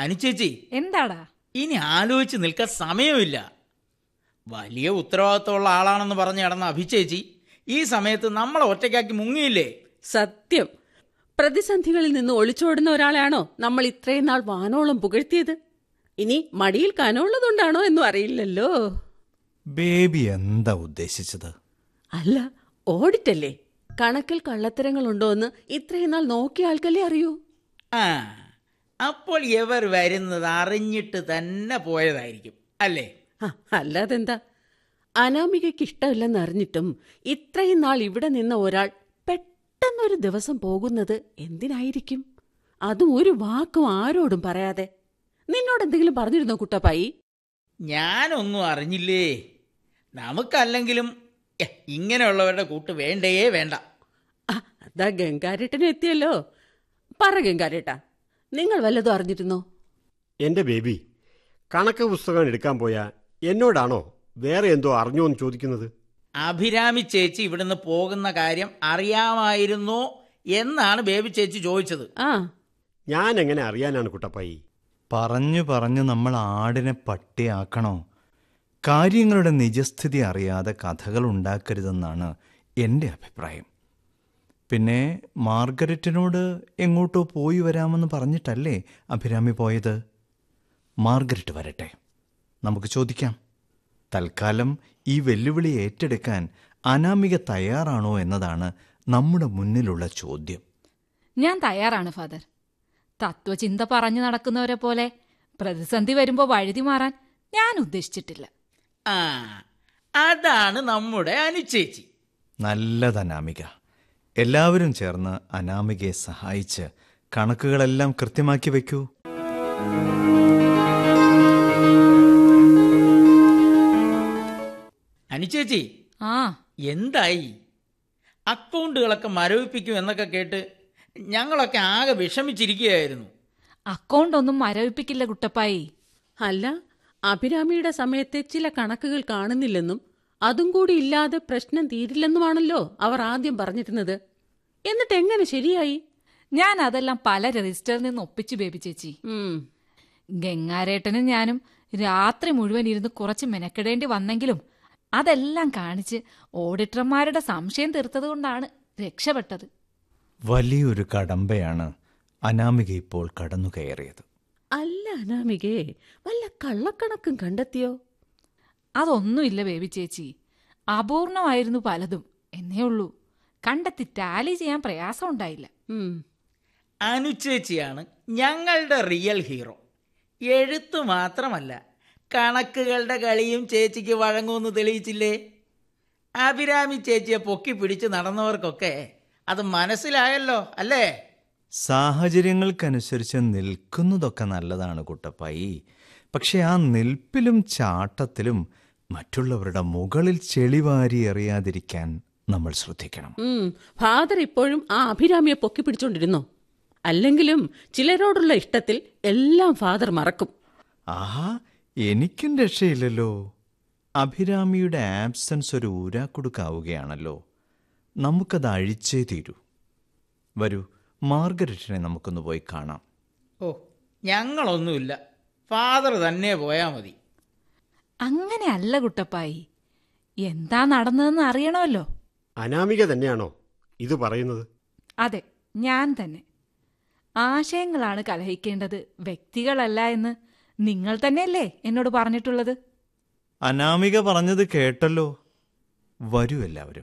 അനുചേച്ചി, എന്താടാ? ഇനി ആലോചിച്ച് നിൽക്കാൻ സമയമില്ല. വലിയ ഉത്തരവാദിത്തമുള്ള ആളാണെന്ന് പറഞ്ഞ് നടന്ന അഭിചേച്ചി ഈ സമയത്ത് നമ്മളെ ഒറ്റയ്ക്കാക്കി മുങ്ങിയില്ലേ? സത്യം. പ്രതിസന്ധികളിൽ നിന്ന് ഒളിച്ചോടുന്ന ഒരാളാണോ നമ്മൾ ഇത്രയും നാൾ വാനോളം പുകഴ്ത്തിയത്? ഇനി മടിയിൽ കനമുള്ളതുകൊണ്ടാണോ എന്നും അറിയില്ലല്ലോ. ബേബി എന്താ ഉദ്ദേശിച്ചത്? അല്ല, ഓഡിറ്റല്ലേ, കണക്കിൽ കള്ളത്തരങ്ങളുണ്ടോ എന്ന് ഇത്രയും നാൾ നോക്കിയ ആൾക്കല്ലേ അറിയൂ. ആ, അപ്പോൾ ഇവർ വരുന്നത് അറിഞ്ഞിട്ട് തന്നെ പോയതായിരിക്കും അല്ലേ? അല്ലാതെന്താ? അനാമികയ്ക്ക് ഇഷ്ടമില്ലെന്ന് അറിഞ്ഞിട്ടും ഇത്രയും നാൾ ഇവിടെ നിന്ന ഒരാൾ പെട്ടെന്നൊരു ദിവസം പോകുന്നത് എന്തിനായിരിക്കും? അതും ഒരു വാക്കും ആരോടും പറയാതെ. നിന്നോടെന്തെങ്കിലും പറഞ്ഞിരുന്നോ കുട്ടപ്പായി? ഞാനൊന്നും അറിഞ്ഞില്ലേ. നമുക്കല്ലെങ്കിലും ഇങ്ങനെയുള്ളവരുടെ കൂട്ട് വേണ്ടേ വേണ്ട. അതാ ഗംഗാരേട്ടനും എത്തിയല്ലോ. പറ ഗംഗാരേട്ട, നിങ്ങൾ വല്ലതും അറിഞ്ഞിരുന്നോ? എന്റെ ബേബി, കണക്ക് പുസ്തകം എടുക്കാൻ പോയാ എന്നോടാണോ വേറെ എന്തോ അറിഞ്ഞോ എന്ന് ചോദിക്കുന്നത്? അഭിരാമി ചേച്ചി ഇവിടുന്ന് പോകുന്ന കാര്യം അറിയാമായിരുന്നോ എന്നാണ് ബേബി ചേച്ചി ചോദിച്ചത്. ഞാൻ എങ്ങനെ അറിയാനാണ് കുട്ടപ്പായി? പറഞ്ഞു നമ്മൾ ആടിനെ പട്ടിയാക്കണോ? കാര്യങ്ങളുടെ നിജസ്ഥിതി അറിയാതെ കഥകൾ ഉണ്ടാക്കരുതെന്നാണ് എൻ്റെ അഭിപ്രായം. പിന്നെ മാർഗരറ്റിനോട് എങ്ങോട്ടോ പോയി വരാമെന്ന് പറഞ്ഞിട്ടല്ലേ അഭിരാമി പോയത്? മാർഗരറ്റ് വരട്ടെ, നമുക്ക് ചോദിക്കാം. തൽക്കാലം ഈ വെല്ലുവിളി ഏറ്റെടുക്കാൻ അനാമിക തയ്യാറാണോ എന്നതാണ് നമ്മുടെ മുന്നിലുള്ള ചോദ്യം. ഞാൻ തയ്യാറാണ് ഫാദർ. തത്വചിന്ത പറഞ്ഞു നടക്കുന്നവരെ പോലെ പ്രതിസന്ധി വരുമ്പോൾ വഴുതി മാറാൻ ഞാൻ ഉദ്ദേശിച്ചിട്ടില്ല. അതാണ് നമ്മുടെ അനുചേച്ചി. നല്ലത് അനാമിക. എല്ലാവരും ചേർന്ന് അനാമികയെ സഹായിച്ച് കണക്കുകളെല്ലാം കൃത്യമാക്കി വയ്ക്കൂ. അനുചേച്ചി, എന്തായി? അക്കൗണ്ടുകളൊക്കെ മരവിപ്പിക്കും എന്നൊക്കെ കേട്ട് ഞങ്ങളൊക്കെ ആകെ വിഷമിച്ചിരിക്കുകയായിരുന്നു. അക്കൗണ്ട് ഒന്നും മരവിപ്പിക്കില്ല കുട്ടപ്പായി. അല്ല, അഭിരാമിയുടെ സമയത്തെ ചില കണക്കുകൾ കാണുന്നില്ലെന്നും അതും കൂടി ഇല്ലാതെ പ്രശ്നം തീരില്ലെന്നുമാണല്ലോ അവർ ആദ്യം പറഞ്ഞിരുന്നത്. എന്നിട്ട് എങ്ങനെ ശരിയായി? ഞാൻ അതെല്ലാം പല രജിസ്റ്ററിൽ നിന്ന് ഒപ്പിച്ചു ബേബി ചേച്ചി. ഗംഗാരേട്ടനും ഞാനും രാത്രി മുഴുവൻ ഇരുന്ന് കുറച്ച് മെനക്കെടേണ്ടി വന്നെങ്കിലും അതെല്ലാം കാണിച്ച് ഓഡിറ്റർമാരുടെ സംശയം തീർത്തതുകൊണ്ടാണ് രക്ഷപ്പെട്ടത്. വലിയൊരു കടമ്പയാണ് അനാമിക ഇപ്പോൾ കടന്നു കയറിയത്. അല്ല അനാമികേ, വല്ല കള്ളക്കണക്കും കണ്ടെത്തിയോ? അതൊന്നുമില്ല ബേബി ചേച്ചി. അപൂർണമായിരുന്നു പലതും എന്നേ ഉള്ളൂ. കണ്ടെത്തി ടാലി ചെയ്യാൻ പ്രയാസം ഉണ്ടായില്ല. അനുചേച്ചിയാണ് ഞങ്ങളുടെ റിയൽ ഹീറോ. എഴുത്ത് മാത്രമല്ല, കണക്കുകളുടെ കളിയും ചേച്ചിക്ക് വഴങ്ങുമെന്ന് തെളിയിച്ചില്ലേ? അഭിരാമി ചേച്ചിയെ പൊക്കി പിടിച്ച് നടന്നവർക്കൊക്കെ അത് മനസ്സിലായല്ലോ അല്ലേ? സാഹചര്യങ്ങൾക്കനുസരിച്ച് നിൽക്കുന്നതൊക്കെ നല്ലതാണ് കുട്ടപ്പായി. പക്ഷെ ആ നിൽപ്പിലും ചാട്ടത്തിലും മറ്റുള്ളവരുടെ മുകളിൽ ചെളിവാരി എറിയാതിരിക്കാൻ നമ്മൾ ശ്രദ്ധിക്കണം. ഫാദർ ഇപ്പോഴും ആ അഭിരാമിയെ പൊക്കി പിടിച്ചോണ്ടിരുന്നോ? അല്ലെങ്കിലും ചിലരോടുള്ള ഇഷ്ടത്തിൽ എല്ലാം ഫാദർ മറക്കും. ആഹാ, എനിക്കും രക്ഷയില്ലല്ലോ. അഭിരാമിയുടെ ആബ്സൻസ് ഒരു ഊരാക്കുടുക്കാവുകയാണല്ലോ. നമുക്കത് അഴിച്ചേ തീരൂ. വരൂ, മാർഗരറ്റിനെ നമുക്കൊന്ന് പോയി കാണാം. ഞങ്ങളൊന്നുമില്ല, ഫാദർ തന്നെ പോയാ മതി. അങ്ങനെ അല്ല കുട്ടപ്പായി, എന്താ നടന്നതെന്ന് അറിയണമല്ലോ. അനാമിക തന്നെയാണോ ഇത് പറയുന്നത്? അതെ, ഞാൻ തന്നെ. ആശയങ്ങളാണ് കലഹിക്കേണ്ടത്, വ്യക്തികളല്ല എന്ന് നിങ്ങൾ തന്നെയല്ലേ എന്നോട് പറഞ്ഞിട്ടുള്ളത്? അനാമിക പറഞ്ഞത് കേട്ടല്ലോ. വരൂ എല്ലാവരും.